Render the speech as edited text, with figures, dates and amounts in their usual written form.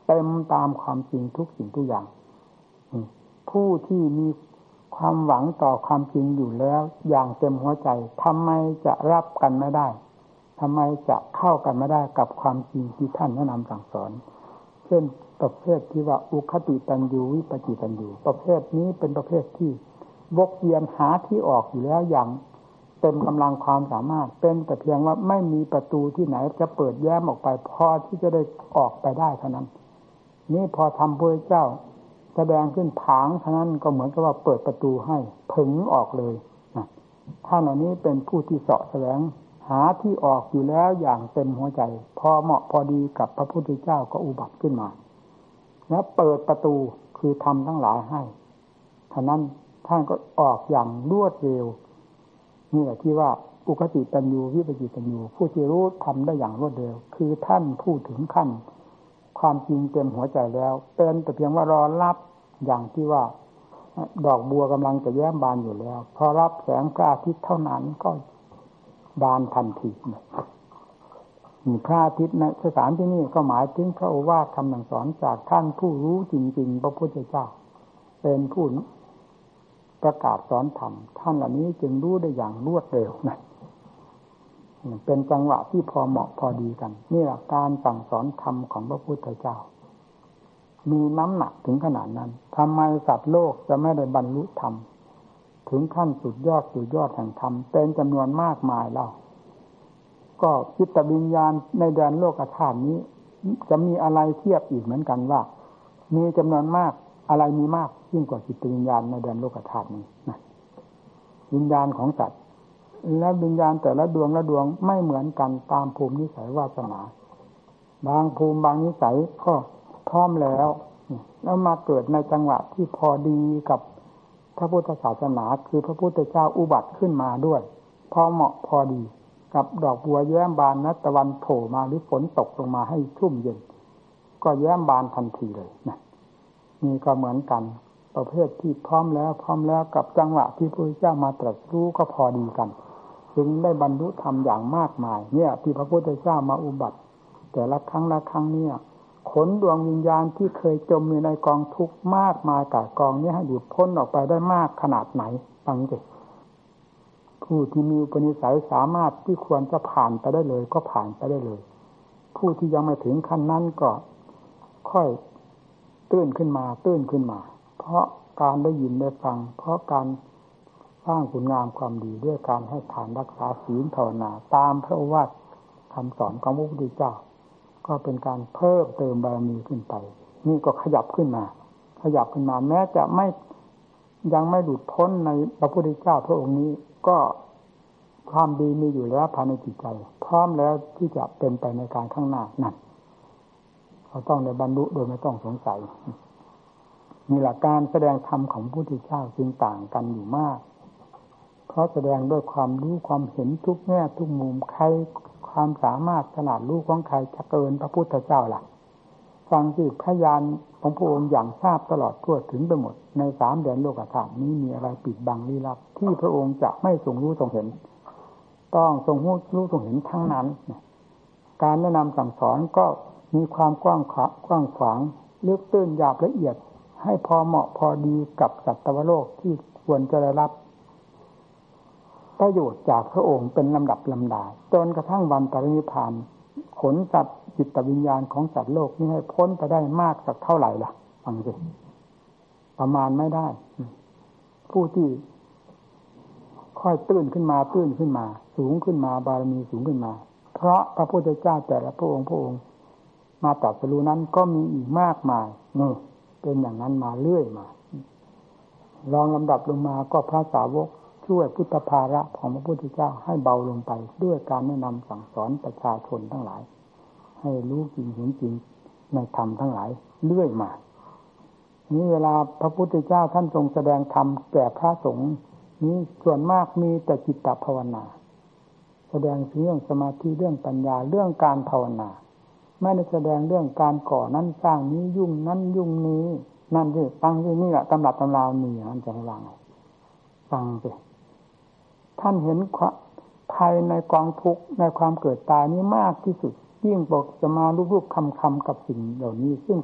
เต็มตามความจริงทุกสิ่งทุกอย่างผู้ที่มีความหวังต่อความจริงอยู่แล้วอย่างเต็มหัวใจทำไมจะรับกันไม่ได้ทำไมจะเข้ากันไม่ได้กับความจริงที่ท่านแนะนำสั่งสอนเช่นประเภทที่ว่าอุคติตันยูวิปจิตันยูประเภทนี้เป็นประเภทที่วกเวียนหาที่ออกอยู่แล้วอย่างเต็มกำลังความสามารถเป็นแต่เพียงว่าไม่มีประตูที่ไหนจะเปิดแย้มออกไปพอที่จะได้ออกไปได้เท่านั้นนี่พอทำพระเจ้าแสดงขึ้นผางเท่านั้นก็เหมือนกับว่าเปิดประตูให้ผึ่งออกเลยท่านเหล่านี้เป็นผู้ที่เสาะแสวงหาที่ออกอยู่แล้วอย่างเต็มหัวใจพอเหมาะพอดีกับพระพุทธเจ้าก็อุบัติขึ้นมาแล้วเปิดประตูคือทำทั้งหลายให้ท่านั้นท่านก็ออกอย่างรวดเร็วนี่แหละที่ว่าอุคติตันยูวิปจิตันยูผู้ที่รู้ทำได้อย่างรวดเร็วคือท่านพูดถึงขั้นความจริงเต็มหัวใจแล้วเป็นแต่เพียงว่ารอรับอย่างที่ว่าดอกบัวกำลังจะแย้มบานอยู่แล้วพอรับแสงพระอาทิตย์เท่านั้นก็บานทันทีมีพระอาทิตย์ในสถานที่นี้ก็หมายถึงพระโอวาทคำสั่งสอนจากท่านผู้รู้จริงๆพระพุทธเจ้าเป็นผู้ประกาศสอนธรรมท่านเหล่านี้จึงรู้ได้อย่างรวดเร็วนะเป็นจังหวะที่พอเหมาะพอดีกันนี่แหละการสั่งสอนธรรมของพระพุทธเจ้ามีน้ำหนักถึงขนาดนั้นทำไมสัตว์โลกจะไม่ได้บรรลุธรรมถึงขั้นสุดยอดแห่งธรรมเป็นจำนวนมากมายแล้วก็จิตวิญญาณในแดนโลกธาตุนี้จะมีอะไรเทียบอีกเหมือนกันว่ามีจำนวนมากอะไรมีมากยิ่งกว่าจิตวิญญาณในแดนโลกธาตุนี้นะวิญญาณของสัตว์และวิญญาณแต่ละดวงไม่เหมือนกันตามภูมินิสัยวาสนาบางภูมิบางนิสัยก็พร้อมแล้วมาเกิดในจังหวะที่พอดีกับพระพุทธศาสนาคือพระพุทธเจ้าอุบัติขึ้นมาด้วยพอเหมาะพอดีกับดอกบัวแย้มบานตะวันโผล่มาหรือฝนตกลงมาให้ชุ่มเย็นก็แย้มบานทันทีเลยนะนี่ก็เหมือนกันประเภทที่พร้อมแล้วกับจังหวะที่พระพุทธเจ้ามาตรัสรู้ก็พอดีกันจึงได้บรรลุธรรมอย่างมากมายเนี่ยที่พระพุทธเจ้ามาอุบัติแต่ละครั้งเนี่ยขนดวงวิญญาณที่เคยจมอยู่ในกองทุกข์มากมายกายกองนี้ให้หลุดพ้นออกไปได้มากขนาดไหนฟังสิผู้ที่มีอุปนิสัยสามารถที่ควรจะผ่านไปได้เลยก็ผ่านไปได้เลยผู้ที่ยังไม่ถึงขั้นนั้นก็ค่อยตื้นขึ้นมาเพราะการได้ยินได้ฟังเพราะการสร้างคุณงามความดีด้วยการให้ทานรักษาศีลภาวนาตามพระโอวาทคำสอนของพระพุทธเจ้าก็เป็นการเพิ่มเติมบารมีขึ้นไปนี่ก็ขยับขึ้นมาแม้จะยังไม่หลุดพ้นในพระพุทธเจ้าพระองค์นี้ก็ความดีมีอยู่แล้วภายในจิตใจพร้อมแล้วที่จะเป็นไปในการข้างหน้านั่นเราต้องได้บรรลุโดยไม่ต้องสงสัยนี่แหละการแสดงธรรมของพระพุทธเจ้าจึงต่างกันอยู่มากเพราะแสดงด้วยความรู้ความเห็นทุกแง่ทุกมุมใครความสามารถขนาดรู้ของใครจะเกินพระพุทธเจ้าล่ะฟังสิพยานของพระองค์อย่างทราบตลอดทั่วถึงไปหมดใน3แดนโลกธาตุนี้มีอะไรปิดบังลี้ลับที่พระองค์จะไม่ทรงรู้ทรงเห็นต้องทรงรู้ทรงเห็นทั้งนั้นการแนะนำสั่งสอนก็มีความกว้างขวางลึกตื้นหยาบละเอียดให้พอเหมาะพอดีกับสัตวโลกที่ควรจะได้รับประโยชน์จากพระองค์เป็นลำดับลำดาจนกระทั่งวันปรินิพพานขนสัตว์จิตวิญญาณของสัตว์โลกนี้ให้พ้นไปได้มากสักเท่าไหร่ล่ะฟังสิประมาณไม่ได้ผู้ที่ค่อยตื้นขึ้นมาสูงขึ้นมาบารมีสูงขึ้นมาเพราะพระพุทธเจ้าแต่ละพระองค์มาตรัสรู้นั้นก็มีอีกมากมายนี่เป็นอย่างนั้นมาเรื่อยมาลองลำดับลงมาก็พระสาวกช่วยพุทธภาระของพระพุทธเจ้าให้เบาลงไปด้วยการแนะนำสั่งสอนประชาชนทั้งหลายให้รู้จริงเห็นจริงในธรรมทั้งหลายเรื่อยมานี่เวลาพระพุทธเจ้าท่านทรงแสดงธรรมแก่พระสงฆ์นี้ส่วนมากมีแต่จิตภาวนาแสดงเรื่องสมาธิเรื่องปัญญาเรื่องการภาวนาไม่ได้แสดงเรื่องการก่อนั้นสร้างนี้ยุ่งนั้นยุ่งนี้นั่นที่ฟังที่นี่แหละตำรับตำรามีนั่นจะระวังฟังไปท่านเห็นภัยในกองทุกข์ในความเกิดตายนี้มากที่สุดยิ่งบอกจะมารูปๆคำกับสิ่งเหล่านี้ซึ่ง